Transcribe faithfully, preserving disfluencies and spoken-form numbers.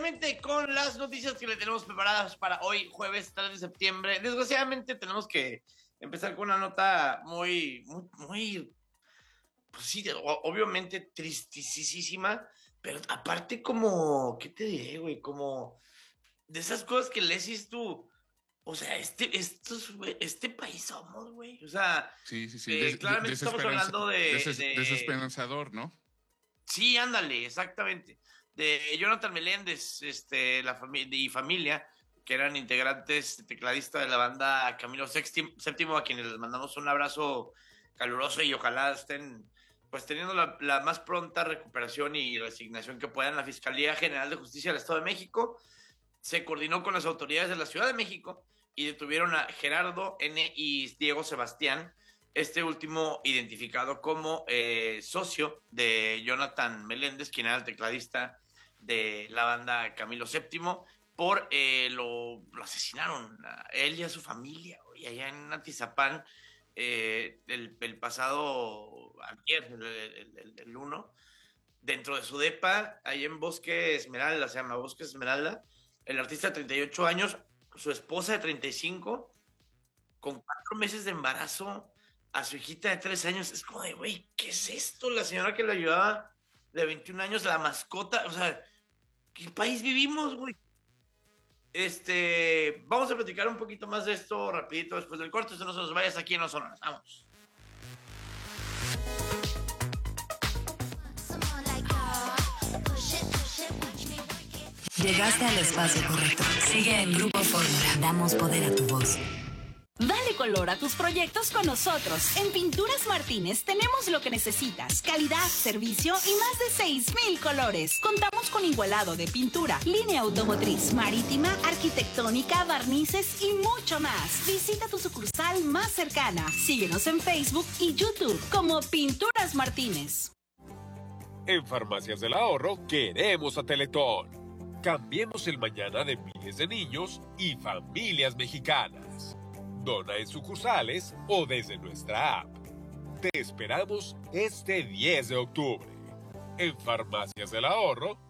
rápidamente con las noticias que le tenemos preparadas para hoy, jueves tres de septiembre. Desgraciadamente tenemos que empezar con una nota muy, muy, muy, pues sí, obviamente tristísima, pero aparte como, ¿qué te diré, güey? Como de esas cosas que le decís tú, o sea, este, estos, güey, este país somos, güey. O sea, sí, sí, sí. eh, Des, claramente des, estamos hablando de, des, de... desesperanzador, ¿no? Sí, ándale, exactamente. De Jonathan Meléndez, este, la familia y familia, que eran integrantes, tecladista de la banda Camilo Séptimo, a quienes les mandamos un abrazo caluroso y ojalá estén pues teniendo la, la más pronta recuperación y resignación que puedan. La Fiscalía General de Justicia del Estado de México se coordinó con las autoridades de la Ciudad de México y detuvieron a Gerardo N. y Diego Sebastián, este último identificado como eh, socio de Jonathan Meléndez, quien era el tecladista de la banda Camilo Séptimo, por eh, lo, lo asesinaron a él y a su familia, y allá en Atizapán, eh, el, el pasado ayer, el, el, el, el uno, dentro de su depa, ahí en Bosque Esmeralda, se llama Bosque Esmeralda, el artista de treinta y ocho años, su esposa de treinta y cinco, con cuatro meses de embarazo, a su hijita de tres años, es como de, güey, ¿qué es esto? La señora que le ayudaba de veintiún años, la mascota, o sea, ¿qué país vivimos, güey? Este, vamos a platicar un poquito más de esto rapidito después del corte, no se nos vayas aquí en Los Sonoras, vamos. Llegaste al espacio correcto. Sigue en Grupo Fórmula. Damos poder a tu voz. Dale color a tus proyectos con nosotros. En Pinturas Martínez tenemos lo que necesitas. Calidad, servicio y más de seis mil colores. Contamos con igualado de pintura, línea automotriz, marítima, arquitectónica, barnices y mucho más. Visita tu sucursal más cercana. Síguenos en Facebook y YouTube como Pinturas Martínez. En Farmacias del Ahorro queremos a Teletón. Cambiemos el mañana de miles de niños y familias mexicanas. Dona en sucursales o desde nuestra app. Te esperamos este diez de octubre. En Farmacias del Ahorro